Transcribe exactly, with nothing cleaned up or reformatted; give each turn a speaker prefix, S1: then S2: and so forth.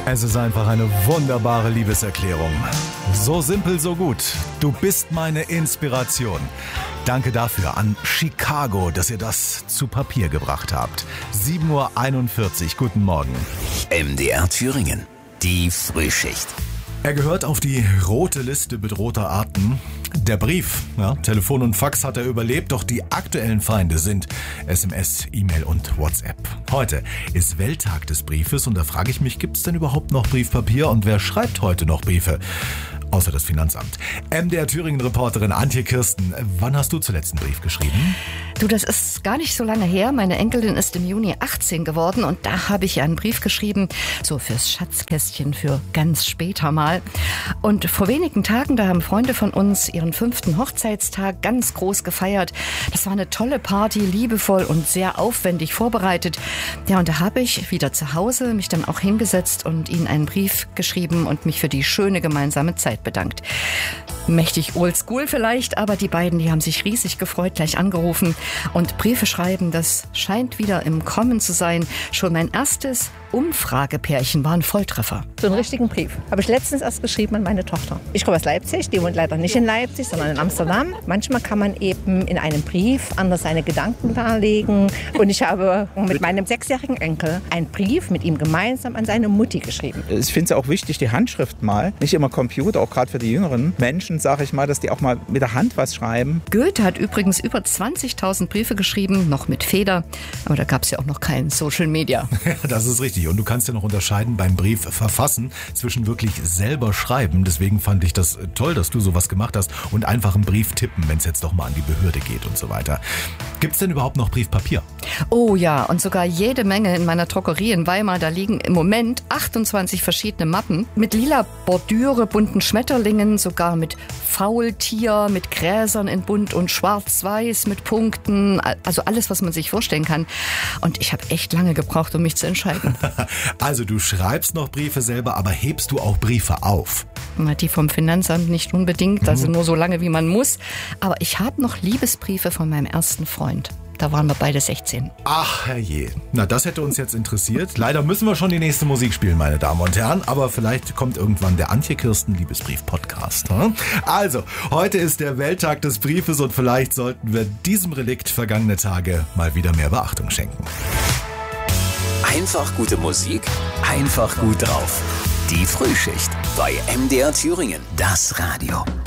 S1: Es ist einfach eine wunderbare Liebeserklärung. So simpel, so gut. Du bist meine Inspiration. Danke dafür an Chicago, dass ihr das zu Papier gebracht habt. sieben Uhr einundvierzig, guten Morgen.
S2: M D R Thüringen, die Frühschicht.
S1: Er gehört auf die rote Liste bedrohter Arten. Der Brief, ja, Telefon und Fax hat er überlebt, doch die aktuellen Feinde sind S M S, E-Mail und WhatsApp. Heute ist Welttag des Briefes und da frage ich mich, gibt es denn überhaupt noch Briefpapier und wer schreibt heute noch Briefe? Außer das Finanzamt. M D R Thüringen-Reporterin Antje Kirsten, wann hast du zuletzt einen Brief geschrieben?
S3: Du, das ist gar nicht so lange her. Meine Enkelin ist im Juni achtzehn geworden und da habe ich ihr einen Brief geschrieben, so fürs Schatzkästchen für ganz später mal. Und vor wenigen Tagen, da haben Freunde von uns ihren fünften Hochzeitstag ganz groß gefeiert. Das war eine tolle Party, liebevoll und sehr aufwendig vorbereitet. Ja, und da habe ich wieder zu Hause mich dann auch hingesetzt und ihnen einen Brief geschrieben und mich für die schöne gemeinsame Zeit bedankt. Mächtig oldschool vielleicht, aber die beiden, die haben sich riesig gefreut, gleich angerufen. Und Briefe schreiben, das scheint wieder im Kommen zu sein. Schon mein erstes Umfragepärchen war ein Volltreffer.
S4: So einen richtigen Brief habe ich letztens erst geschrieben an meine Tochter. Ich komme aus Leipzig, die wohnt leider nicht in Leipzig, sondern in Amsterdam. Manchmal kann man eben in einem Brief anders seine Gedanken darlegen. Und ich habe mit meinem sechsjährigen Enkel einen Brief mit ihm gemeinsam an seine Mutti geschrieben.
S5: Ich finde es auch wichtig, die Handschrift mal, nicht immer Computer, auch gerade für die jüngeren Menschen, sage ich mal, dass die auch mal mit der Hand was schreiben.
S3: Goethe hat übrigens über zwanzigtausend Briefe geschrieben, noch mit Feder. Aber da gab es ja auch noch kein Social Media.
S1: Das ist richtig. Und du kannst ja noch unterscheiden beim Brief verfassen zwischen wirklich selber schreiben. Deswegen fand ich das toll, dass du sowas gemacht hast und einfach einen Brief tippen, wenn es jetzt doch mal an die Behörde geht und so weiter. Gibt es denn überhaupt noch Briefpapier?
S3: Oh ja, und sogar jede Menge in meiner Drogerie in Weimar. Da liegen im Moment achtundzwanzig verschiedene Mappen mit lila Bordüre, bunten Schmetterlingen, sogar mit Faultier, mit Gräsern in bunt und schwarz-weiß, mit Punkten. Also alles, was man sich vorstellen kann. Und ich habe echt lange gebraucht, um mich zu entscheiden.
S1: Also du schreibst noch Briefe selber, aber hebst du auch Briefe auf?
S3: Die vom Finanzamt nicht unbedingt, also nur so lange, wie man muss. Aber ich habe noch Liebesbriefe von meinem ersten Freund. Da waren wir beide sechzehn.
S1: Ach herrje, na das hätte uns jetzt interessiert. Leider müssen wir schon die nächste Musik spielen, meine Damen und Herren. Aber vielleicht kommt irgendwann der Antje Kirsten Liebesbrief-Podcast. Hm? Also, heute ist der Welttag des Briefes und vielleicht sollten wir diesem Relikt vergangene Tage mal wieder mehr Beachtung schenken.
S2: Einfach gute Musik, einfach gut drauf. Die Frühschicht bei M D R Thüringen, das Radio.